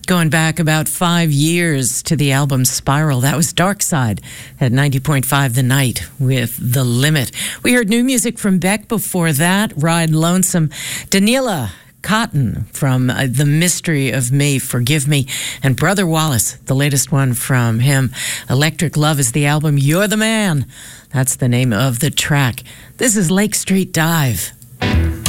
Going back about 5 years to the album Spiral, that was Dark Side at 90.5 The Night with The Limit. We heard new music from Beck before that, Ride Lonesome, Daniela Cotton from The Mystery of Me, Forgive Me, and Brother Wallace, the latest one from him. Electric Love is the album, You're the Man. That's the name of the track. This is Lake Street Dive.